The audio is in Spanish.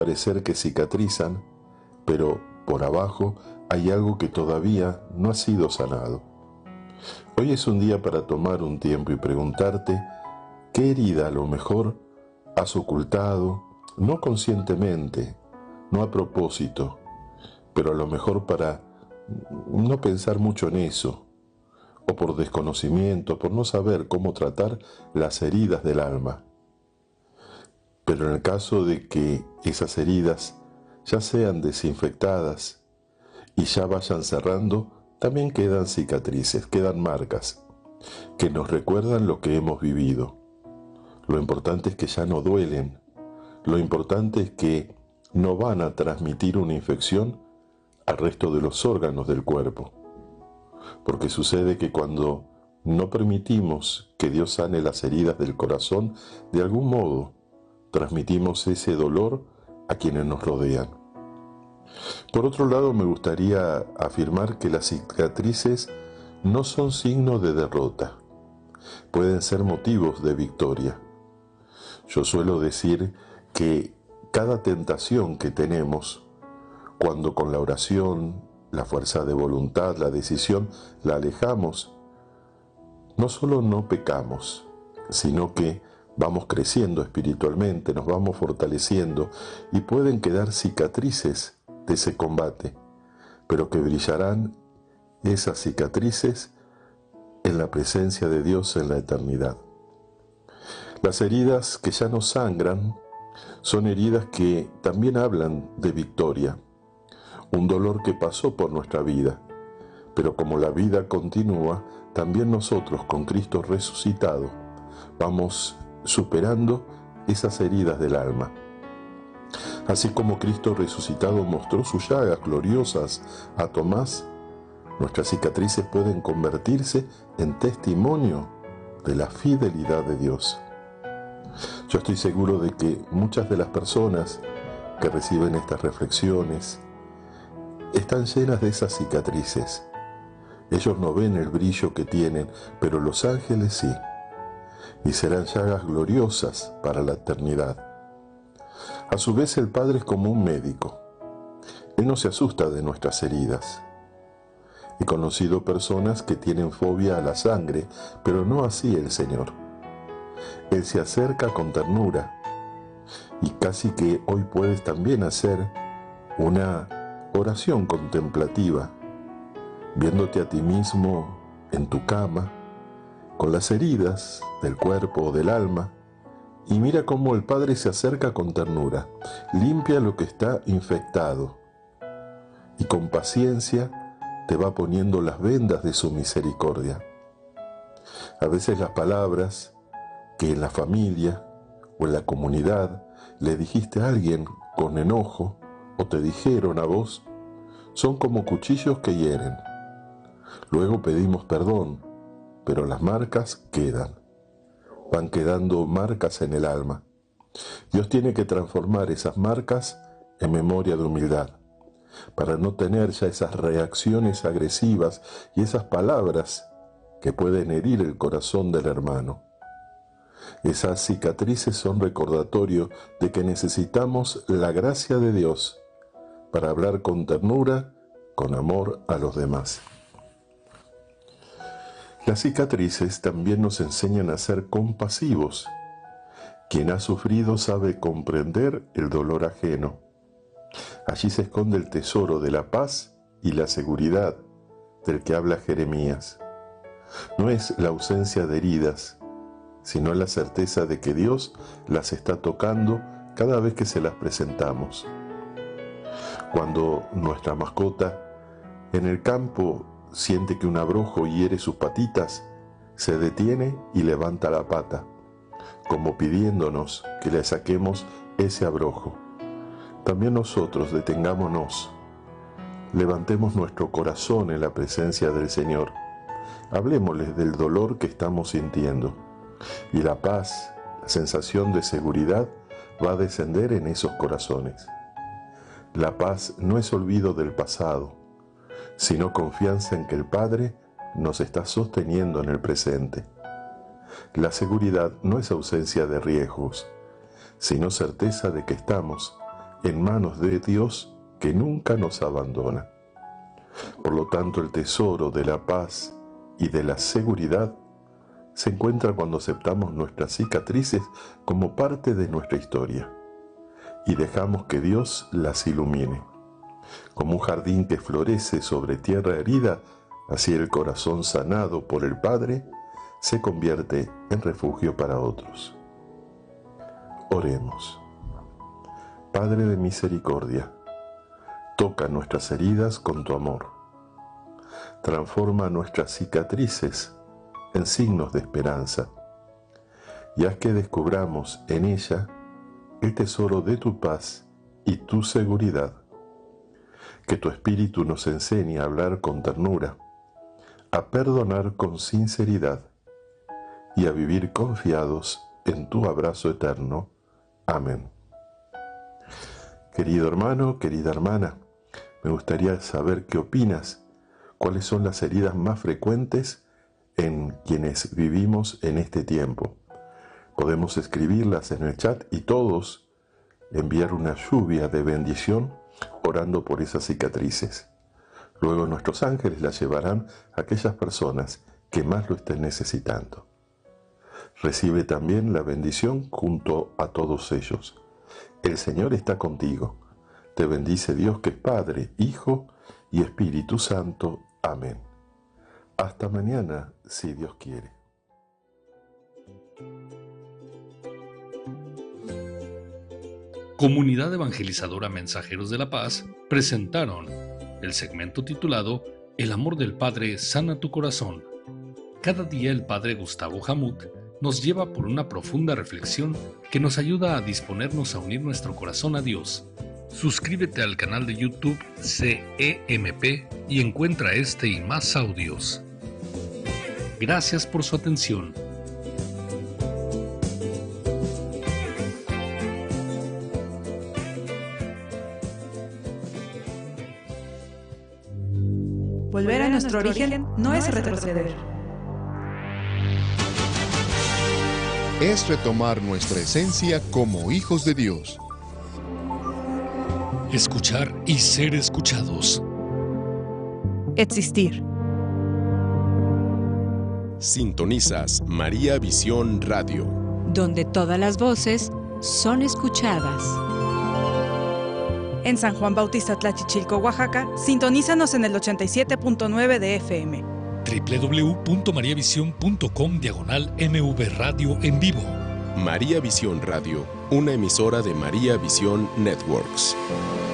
parecer que cicatrizan, pero por abajo hay algo que todavía no ha sido sanado. Hoy es un día para tomar un tiempo y preguntarte qué herida a lo mejor has ocultado, no conscientemente, no a propósito, pero a lo mejor para no pensar mucho en eso, o por desconocimiento, por no saber cómo tratar las heridas del alma. Pero en el caso de que esas heridas ya sean desinfectadas y ya vayan cerrando, también quedan cicatrices, quedan marcas, que nos recuerdan lo que hemos vivido. Lo importante es que ya no duelen, lo importante es que no van a transmitir una infección al resto de los órganos del cuerpo. Porque sucede que cuando no permitimos que Dios sane las heridas del corazón, de algún modo transmitimos ese dolor a quienes nos rodean. Por otro lado, me gustaría afirmar que las cicatrices no son signos de derrota, pueden ser motivos de victoria. Yo suelo decir que cada tentación que tenemos, cuando con la oración, la fuerza de voluntad, la decisión, la alejamos, no solo no pecamos, sino que vamos creciendo espiritualmente, nos vamos fortaleciendo y pueden quedar cicatrices de ese combate, pero que brillarán esas cicatrices en la presencia de Dios en la eternidad. Las heridas que ya no sangran son heridas que también hablan de victoria, un dolor que pasó por nuestra vida, pero como la vida continúa, también nosotros con Cristo resucitado vamos superando esas heridas del alma. Así como Cristo resucitado mostró sus llagas gloriosas a Tomás, nuestras cicatrices pueden convertirse en testimonio de la fidelidad de Dios. Yo estoy seguro de que muchas de las personas que reciben estas reflexiones están llenas de esas cicatrices. Ellos no ven el brillo que tienen, pero los ángeles sí, y serán llagas gloriosas para la eternidad. A su vez, el Padre es como un médico. Él no se asusta de nuestras heridas. He conocido personas que tienen fobia a la sangre, pero no así el Señor. Él se acerca con ternura, y casi que hoy puedes también hacer una oración contemplativa, viéndote a ti mismo en tu cama, con las heridas del cuerpo o del alma, y mira cómo el Padre se acerca con ternura, limpia lo que está infectado, y con paciencia te va poniendo las vendas de su misericordia. A veces las palabras que en la familia o en la comunidad le dijiste a alguien con enojo o te dijeron a vos, son como cuchillos que hieren. Luego pedimos perdón, pero las marcas quedan. Van quedando marcas en el alma. Dios tiene que transformar esas marcas en memoria de humildad, para no tener ya esas reacciones agresivas y esas palabras que pueden herir el corazón del hermano. Esas cicatrices son recordatorio de que necesitamos la gracia de Dios para hablar con ternura, con amor a los demás. Las cicatrices también nos enseñan a ser compasivos. Quien ha sufrido sabe comprender el dolor ajeno. Allí se esconde el tesoro de la paz y la seguridad del que habla Jeremías. No es la ausencia de heridas, sino la certeza de que Dios las está tocando cada vez que se las presentamos. Cuando nuestra mascota en el campo siente que un abrojo hiere sus patitas, se detiene y levanta la pata, como pidiéndonos que le saquemos ese abrojo. También nosotros detengámonos, levantemos nuestro corazón en la presencia del Señor, hablemosles del dolor que estamos sintiendo, y la paz, la sensación de seguridad va a descender en esos corazones. La paz no es olvido del pasado, sino confianza en que el Padre nos está sosteniendo en el presente. La seguridad no es ausencia de riesgos, sino certeza de que estamos en manos de Dios que nunca nos abandona. Por lo tanto, el tesoro de la paz y de la seguridad se encuentra cuando aceptamos nuestras cicatrices como parte de nuestra historia y dejamos que Dios las ilumine. Como un jardín que florece sobre tierra herida, así el corazón sanado por el Padre se convierte en refugio para otros. Oremos. Padre de misericordia, toca nuestras heridas con tu amor. Transforma nuestras cicatrices en signos de esperanza, y haz que descubramos en ella el tesoro de tu paz y tu seguridad. Que tu Espíritu nos enseñe a hablar con ternura, a perdonar con sinceridad y a vivir confiados en tu abrazo eterno. Amén. Querido hermano, querida hermana, me gustaría saber qué opinas, cuáles son las heridas más frecuentes en quienes vivimos en este tiempo. Podemos escribirlas en el chat y todos enviar una lluvia de bendición orando por esas cicatrices. Luego nuestros ángeles las llevarán a aquellas personas que más lo estén necesitando. Recibe también la bendición junto a todos ellos. El Señor está contigo. Te bendice Dios que es Padre, Hijo y Espíritu Santo. Amén. Hasta mañana, si Dios quiere. Comunidad Evangelizadora Mensajeros de la Paz presentaron el segmento titulado El amor del Padre sana tu corazón. Cada día el Padre Gustavo Jamut nos lleva por una profunda reflexión que nos ayuda a disponernos a unir nuestro corazón a Dios. Suscríbete al canal de YouTube CEMP y encuentra este y más audios. Gracias por su atención. Volver a nuestro origen no es retroceder. Es retomar nuestra esencia como hijos de Dios. Escuchar y ser escuchados. Existir. Sintonizas María Visión Radio, donde todas las voces son escuchadas. En San Juan Bautista Tlachichilco, Oaxaca, sintonízanos en el 87.9 de FM. www.mariavision.com/MV Radio en vivo. María Visión Radio, una emisora de María Visión Networks.